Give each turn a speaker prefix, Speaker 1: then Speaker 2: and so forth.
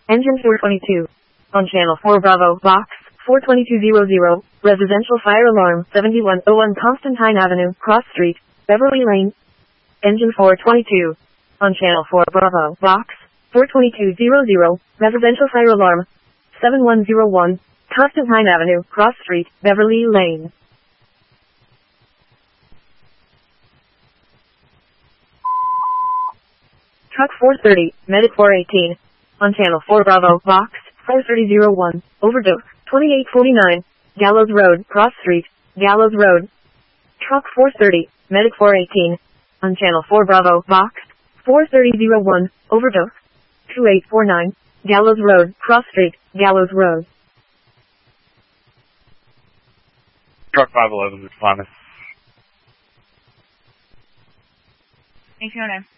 Speaker 1: Engine 422. On Channel 4 Bravo, Box 42200, Residential Fire Alarm 7101 Constantine Avenue, Cross Street, Beverly Lane. Engine 422. On Channel 4 Bravo, Box 42200, Residential Fire Alarm 7101 Constantine Avenue, Cross Street, Beverly Lane. Truck 430, Medic 418. On Channel 4 Bravo, Box 43001, Overdose 2849, Gallows Road, Cross Street, Gallows Road. Truck 430, Medic 418. On Channel 4 Bravo, Box 43001, Overdose 2849, Gallows Road, Cross Street, Gallows Road.
Speaker 2: Truck 511, responding.
Speaker 3: Thanks for your name.